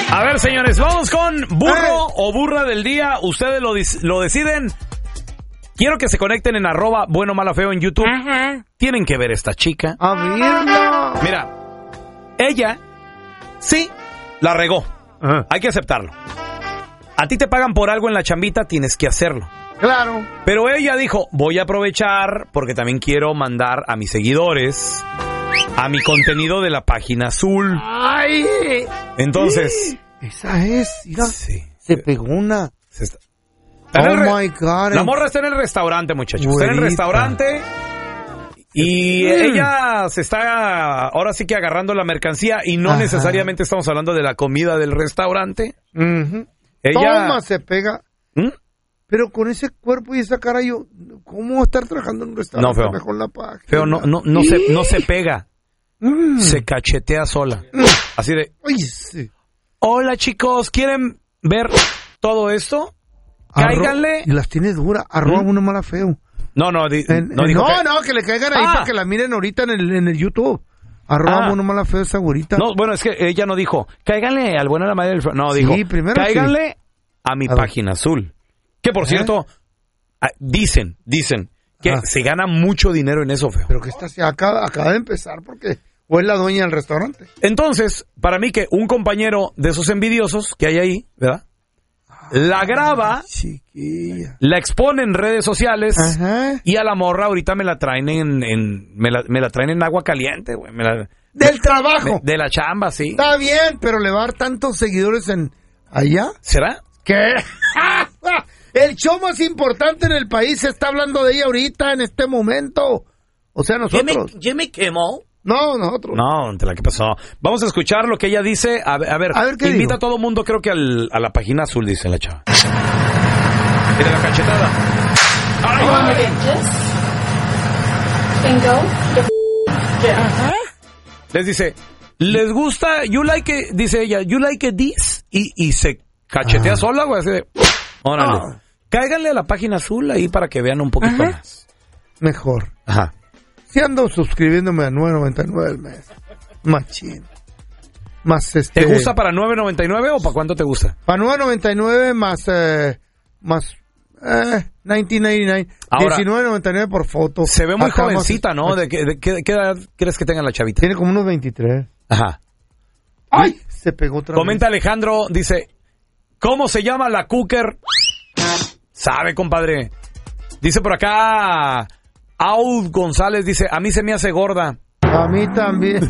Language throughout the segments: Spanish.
A ver, señores, vamos con burro o burra del día. Ustedes lo deciden. Quiero que se conecten en @buenomalafeo en YouTube. Ajá. Tienen que ver esta chica. A ver. Mira, ella sí la regó. Ajá. Hay que aceptarlo. A ti te pagan por algo en la chambita, tienes que hacerlo. Claro. Pero ella dijo, voy a aprovechar porque también quiero mandar a mis seguidores a mi contenido de la página azul. ¡Ay! Entonces... Esa es, mira. Sí. Se pegó una. Oh my God. La morra está en el restaurante, muchachos. Está en el Güerita. restaurante y ella se está ahora sí que agarrando la mercancía y no necesariamente estamos hablando de la comida del restaurante. Uh-huh. Ella... Toma, se pega. ¿Mm? Pero con ese cuerpo y esa cara, yo, ¿cómo estar trabajando en un restaurante? No, feo. Mejor la página. Feo, no se pega. Se cachetea sola. Así de... Ay, sí. Hola, chicos, ¿quieren ver todo esto? Cáiganle. Y las tiene dura. Uno mala feo. No, dijo que le caigan ahí para que la miren ahorita en el YouTube. Uno mala feo esa güerita. No, bueno, es que ella no dijo, cáiganle al bueno, a la madre del... No, Sí, dijo, primero cáiganle a mi página azul. Que, por cierto, dicen que se gana mucho dinero en eso, feo. Pero que esta se acaba de empezar porque... ¿O es la dueña del restaurante? Entonces, para mí que un compañero de esos envidiosos que hay ahí, ¿verdad? La graba, chiquilla, la expone en redes sociales. Ajá. Y a la morra ahorita me la traen me la traen en agua caliente, güey. Del trabajo. De la chamba, sí. Está bien, pero le va a dar tantos seguidores allá. ¿Será? ¿Qué? El show más importante en el país se está hablando de ella ahorita, en este momento. O sea, nosotros. ¿Jimmy Kimmel? No, nosotros. No, ¿qué pasó? Vamos a escuchar lo que ella dice. A ver ¿qué invita digo? a todo mundo, creo que a la página azul, dice la chava. Mira la cachetada. Les dice, ¿les gusta? You like it, dice ella, you like it this? Y se cachetea sola, güey, así de... Órale. Cáiganle a la página azul ahí para que vean un poquito más. Mejor. Ajá. Si ando suscribiéndome a $9.99 al mes. Machín. Más ¿Te gusta para $9.99 o para cuánto te gusta? Para $9.99 más $19.99. Ahora, $19.99 por foto. Se ve muy Acá jovencita, ¿no? ¿De qué edad crees que tenga la chavita? Tiene como unos 23. Ajá. ¡Ay! Se pegó otra Comenta vez. Alejandro, dice, ¿cómo se llama la cooker? Sabe, compadre. Dice por acá, Aud González, dice, a mí se me hace gorda. A mí también.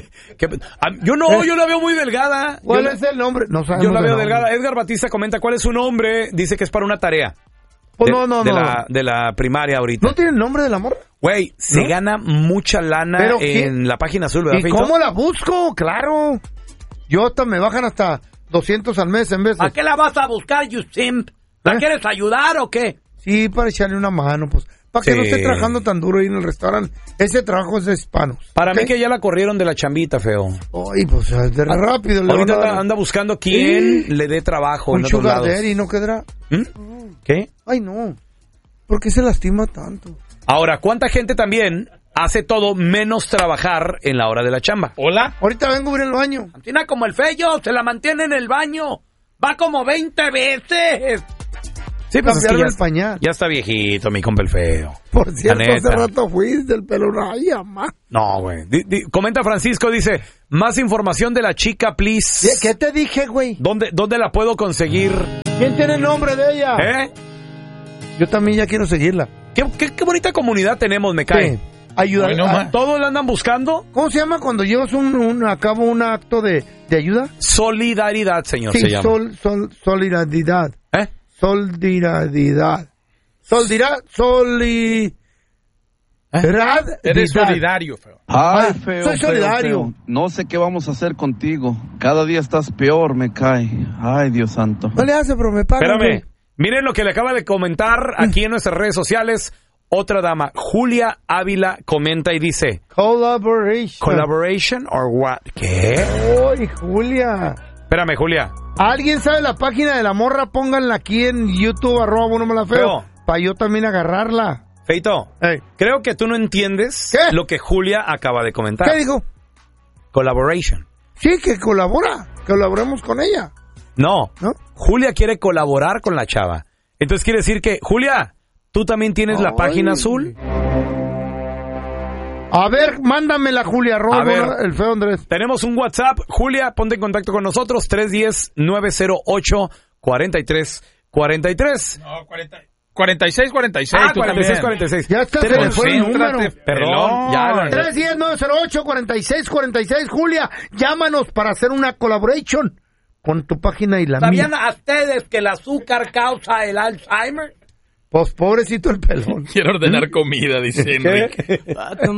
Yo la veo muy delgada. ¿Cuál es el nombre? No sabemos. Yo la veo delgada. Edgar Batista comenta, ¿cuál es su nombre? Dice que es para una tarea. Pues De la primaria ahorita. ¿No tiene el nombre del amor? Güey, se gana mucha lana en la página azul, ¿verdad, ¿Y Feito? cómo la busco? Claro. Yo me bajan hasta 200 al mes en vez de... ¿A qué la vas a buscar, you simp? ¿La quieres ayudar o qué? Sí, para echarle una mano, pues. Para que no esté trabajando tan duro ahí en el restaurante. Ese trabajo es de hispanos. Para mí que ya la corrieron de la chambita, feo. Ay, pues de rápido. Ahorita anda buscando quién le dé trabajo en un otros sugar lados. daddy no quedará. ¿Qué? Ay, no. ¿Por qué se lastima tanto? Ahora, ¿cuánta gente también hace todo menos trabajar en la hora de la chamba? ¿Hola? Ahorita vengo a ir al baño. Mantiene como el feo, se la mantiene en el baño. Va como 20 veces. Sí, pues es que el pañal. Ya está viejito, mi compa el feo. Por cierto, hace rato fuiste el pelo. Ay, mamá. No, güey. Comenta Francisco, dice, más información de la chica, please. ¿Qué te dije, güey? ¿Dónde la puedo conseguir? ¿Quién tiene el nombre de ella? Yo también ya quiero seguirla. Qué bonita comunidad tenemos, me cae. Sí. Ayuda. ¿Todos la andan buscando? ¿Cómo se llama cuando llevas a cabo un acto de ayuda? Solidaridad, señor, sí, se llama. Solidaridad. Solidaridad. Eres solidario, feo. Ay, feo. Soy solidario. Feo. No sé qué vamos a hacer contigo. Cada día estás peor, me cae. Ay, Dios santo. No le hace, pero me pagan. Espérame. Miren lo que le acaba de comentar aquí en nuestras redes sociales. Otra dama, Julia Ávila, comenta y dice... ¿Collaboration or what? ¿Qué? ¡Ay, Julia! Espérame, Julia. ¿Alguien sabe la página de la morra? Pónganla aquí en YouTube, @buenomalafeo, para yo también agarrarla. Feito, creo que tú no entiendes lo que Julia acaba de comentar. ¿Qué dijo? Collaboration. Sí, que colabora. colaboremos con ella. No. ¿No? Julia quiere colaborar con la chava. Entonces quiere decir que, Julia, tú también tienes la página azul. A ver, mándamela, Julia, A ver. el feo Andrés. Tenemos un WhatsApp. Julia, ponte en contacto con nosotros. 310-908-4343. No, 4646. Ah, 4646. Ya está, se me fue el número. Perdón, ya. 310-908-4646. Julia, llámanos para hacer una collaboration con tu página y la mía. ¿Sabían a ustedes que el azúcar causa el Alzheimer? Pues pobrecito el pelón. Quiero ordenar comida, dice Enrique.